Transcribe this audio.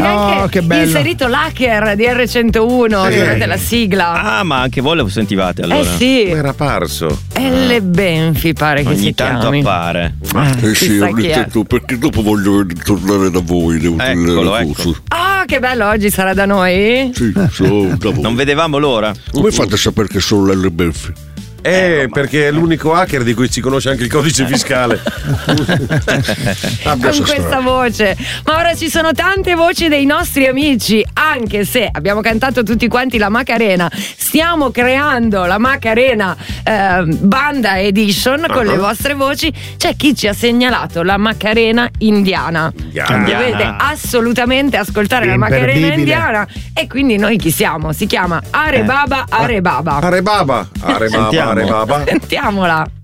anche che bello. inserito l'hacker di R101, sapete la sigla. Ah, ma anche voi lo sentivate allora? Sì. Era parso. Elle Benfi pare che Ogni si tanto chiami. appare. Sì, chissà ogni chi è. tanto, perché dopo voglio tornare da voi. Devo Eccolo, tenere ecco. cose. Ah, che bello, oggi sarà da noi? Sì, sono da voi. Non vedevamo l'ora. Come fate a sapere che sono l'L Benfi? Perché è l'unico hacker di cui si conosce anche il codice fiscale. Con questa voce. Ma ora ci sono tante voci dei nostri amici, anche se abbiamo cantato tutti quanti la Macarena. Stiamo creando la Macarena Banda Edition con le vostre voci. C'è chi ci ha segnalato la Macarena indiana. Dovete assolutamente ascoltare la Macarena Imperdibile. indiana. E quindi noi chi siamo? Si chiama Are Baba, Are Baba. Are Baba. Sentiamo. Are Baba. Sentiamola.